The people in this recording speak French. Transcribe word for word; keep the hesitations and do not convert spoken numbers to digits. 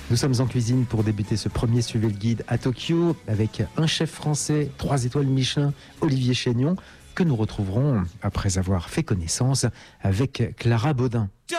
Nous sommes en cuisine pour débuter ce premier Suivez le guide à Tokyo avec un chef français, trois étoiles Michelin, Olivier Chénion, que nous retrouverons après avoir fait connaissance avec Clara Baudin.